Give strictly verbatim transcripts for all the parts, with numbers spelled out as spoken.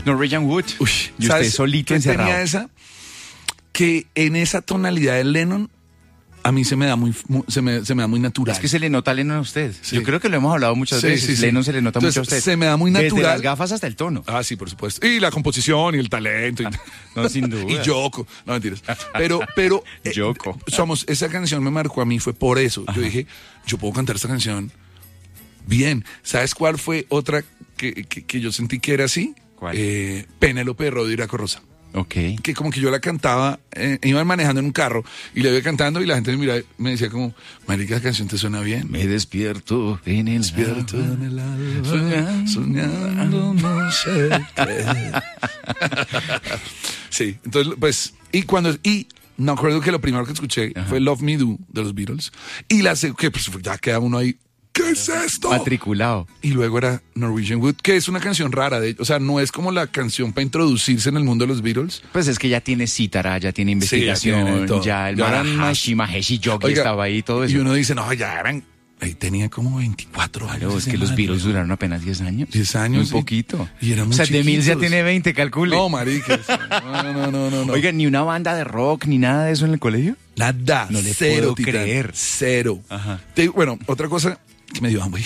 Norwegian Wood. Uy, y usted solito encerrado. Tenía esa, que en esa tonalidad de Lennon, a mí se me da muy, muy se, me, se me da muy natural. Es que se le nota a Lennon a usted. Sí. Yo creo que lo hemos hablado muchas Sí, veces. sí, sí. Lennon se le nota Entonces, mucho a usted. se me da muy natural. Desde las gafas hasta el tono. Ah, sí, por supuesto. Y la composición y el talento. Y, No, sin duda. y Yoko. No, mentiras. Pero, pero. eh, Yoko. Somos, esa canción me marcó a mí, fue por eso. Ajá. Yo dije, yo puedo cantar esta canción bien. ¿Sabes cuál fue otra que, que, que yo sentí que era así? ¿Cuál? Eh, Penélope de Rodó y Iraco Rosa. Ok. Que como que yo la cantaba, eh, iban manejando en un carro y la iba cantando y la gente me miraba, me decía como, marica, la canción te suena bien. Me despierto en el Despierto alba, en el alba, soñando, soñando no sé qué. Sí, entonces, pues, y cuando, y me acuerdo que lo primero que escuché Ajá. fue Love Me Do de los Beatles, y la que pues ya queda uno ahí, ¿qué es esto? Matriculado. Y luego era Norwegian Wood, que es una canción rara, de, o sea, no es como la canción para introducirse en el mundo de los Beatles. Pues es que ya tiene cítara, ya tiene investigación, sí, ya, tiene ya el Marahashi, Maheshi Yogi estaba ahí, todo eso. Y uno dice, no, ya eran, ahí tenía como veinticuatro años. Claro, es que los Beatles duraron apenas diez años. diez años. Un poquito. Y, y eran muy O sea, chiquitos. de mil ya tiene veinte, calcule. No, maricas. No, no, no, no, no. Oiga, ¿ni una banda de rock, ni nada de eso en el colegio? Nada. No le cero, puedo Titán, creer. Cero. Ajá. Te, bueno, otra cosa que me dio Amway.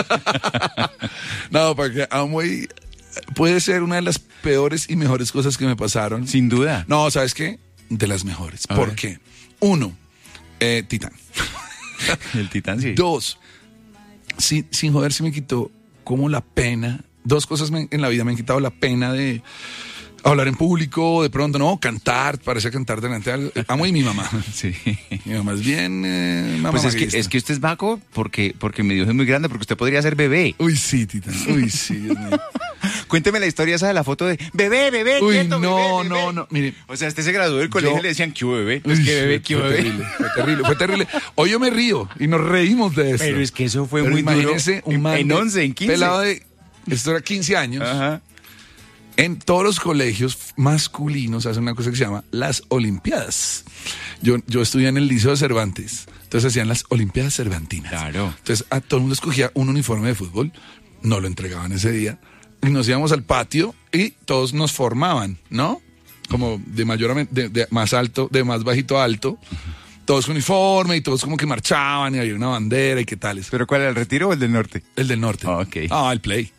No, porque Amway puede ser una de las peores y mejores cosas que me pasaron. Sin duda. No, ¿sabes qué? De las mejores. A ¿Por ver. qué? Uno, eh, Titán. El Titán, sí. Dos, sin, sin joder, se me quitó como la pena. Dos cosas me, en la vida me han quitado la pena de hablar en público, de pronto, no, cantar, parece cantar delante de Amo y mi mamá. Sí. Mi mamá es bien eh, mamá Pues es que, es que usted es vaco porque, porque mi Dios es muy grande, porque usted podría ser bebé. Uy, sí, Titán. Uy, sí, Dios mío. Cuénteme la historia esa de la foto de bebé, bebé, Uy, quieto, no, bebé, no, bebé. no, mire. O sea, usted se graduó del colegio Yo- y le decían, ¿qué hubo, bebé? Uy, Es que bebé, ¿qué hubo, fue bebé? terrible, fue terrible, fue terrible. Hoy yo me río y nos reímos de eso. Pero es que eso fue Pero muy duro. imagínese un En- man en de- once, en quince. pelado de, esto era quince años. Ajá. En todos los colegios masculinos hacen una cosa que se llama las Olimpiadas. Yo, yo estudié en el Liceo de Cervantes, entonces hacían las Olimpiadas Cervantinas. Claro. Entonces a todo el mundo escogía un uniforme de fútbol, no lo entregaban ese día, y nos íbamos al patio y todos nos formaban, ¿no? Como de mayor a men- de, de más alto, de más bajito a alto, todos con uniforme y todos como que marchaban y había una bandera y qué tales. ¿Pero cuál era, el Retiro o el del Norte? El del norte. Ah, ok. Ah, el Play.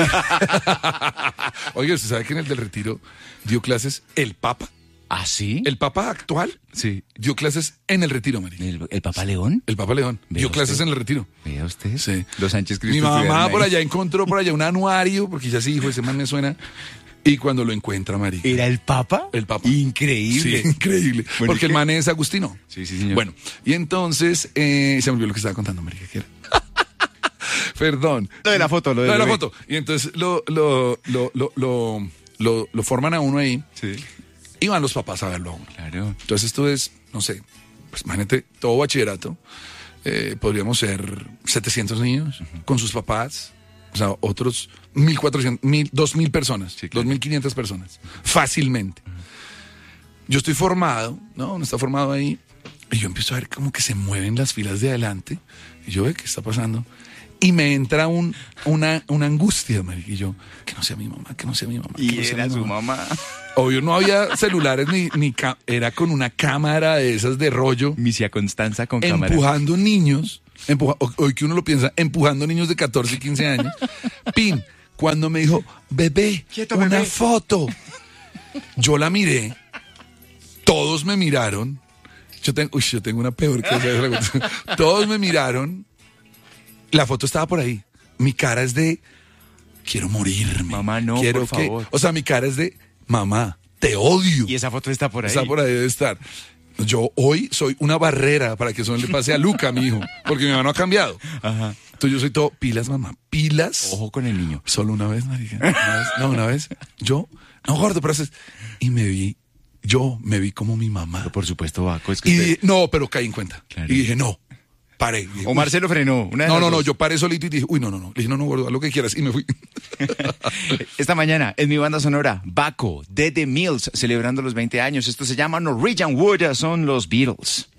Oye, ¿usted sabe que en el del Retiro dio clases el Papa? ¿Ah, sí? El Papa actual Sí. dio clases en el Retiro, María. ¿El, el Papa León? El Papa León Vea dio clases usted. en el Retiro. Vea usted. Sí. Los Sánchez Cristo. Mi mamá estuvieron por ahí. allá encontró por allá un anuario, porque ya sí dijo, ese man me suena. Y cuando lo encuentra, María. ¿Era el Papa? El Papa. Increíble. Sí, increíble. Bueno, porque ¿y el qué? man es Agustino. Sí, sí, señor. Bueno, y entonces, eh, se me olvidó lo que estaba contando, María. ¿Qué era? Perdón. Lo de la foto, lo de Lo de la bebé. foto. Y entonces lo, lo, lo, lo, lo, lo, lo forman a uno ahí. Sí. Y van los papás a verlo a uno. Claro. Entonces esto es, no sé, pues imagínate, todo bachillerato, eh, podríamos ser setecientos niños con sus papás, o sea, otros mil cuatrocientos, mil, dos mil personas, Sí, claro. dos mil quinientas personas, fácilmente. Yo estoy formado, ¿no? Uno está formado ahí, y yo empiezo a ver como que se mueven las filas de adelante, y yo veo qué está pasando, y me entra un, una, una angustia, marica, y yo, que no sea mi mamá, que no sea mi mamá. que Y no sea era mi su mamá. mamá. Obvio, no había celulares ni, ni ca- era con una cámara de esas de rollo, Misia Constanza con cámara. empujando niños, empuja- ho- hoy que uno lo piensa, empujando niños de catorce y quince años. Pin, cuando me dijo, bebé, Quieto, una bebé. foto. Yo la miré, todos me miraron. Yo tengo, uy, yo tengo una peor que esa. Todos me miraron. La foto estaba por ahí. Mi cara es de, quiero morirme. Mamá, no, quiero por que- favor. O sea, mi cara es de, mamá, te odio. Y esa foto está por ahí. Está por ahí, debe estar. Yo hoy soy una barrera para que eso no le pase a Luca, mi hijo, porque mi mamá no ha cambiado. Ajá. Entonces yo soy todo, pilas, mamá, pilas. Ojo con el niño. Solo una vez, marica. Una vez, no, una vez. Yo, no, gordo, pero haces. Y me vi, yo me vi como mi mamá. Pero por supuesto, Vaco, es que Y usted- dije, no, pero caí en cuenta. Claro. Y dije, no, paré. Dije, O uy. Marcelo frenó. Una de No, las no, no, dos. yo paré solito y dije, uy, no, no, no. Le dije, no, no, gordo, haz lo que quieras. Y me fui. Esta mañana en mi banda sonora, Baco de The Mills, celebrando los veinte años. Esto se llama Norwegian Wood, son los Beatles.